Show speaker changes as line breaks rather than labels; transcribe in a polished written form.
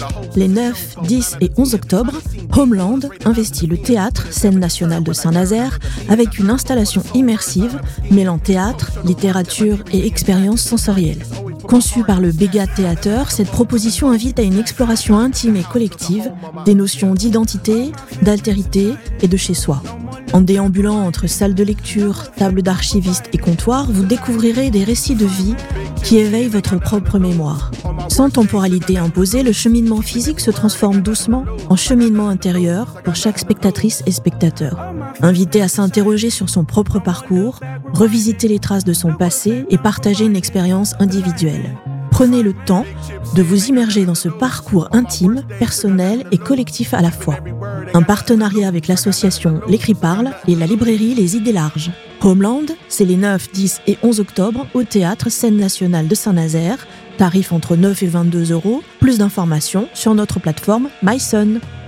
Les 9, 10 et 11 octobre, Homeland investit le théâtre, scène nationale de Saint-Nazaire, avec une installation immersive mêlant théâtre, littérature et expériences sensorielles. Conçue par le Béga Theater, cette proposition invite à une exploration intime et collective des notions d'identité, d'altérité et de chez-soi. En déambulant entre salles de lecture, tables d'archivistes et comptoirs, vous découvrirez des récits de vie qui éveillent votre propre mémoire. Sans temporalité imposée, le cheminement physique se transforme doucement en cheminement intérieur pour chaque spectatrice et spectateur. Invité à s'interroger sur son propre parcours, revisiter les traces de son passé et partager une expérience individuelle. Prenez le temps de vous immerger dans ce parcours intime, personnel et collectif à la fois. Un partenariat avec l'association L'Écrit Parle et la librairie Les Idées Larges. Homeland, c'est les 9, 10 et 11 octobre au théâtre Scène Nationale de Saint-Nazaire. Tarif entre 9 et 22 €. Plus d'informations sur notre plateforme MySun.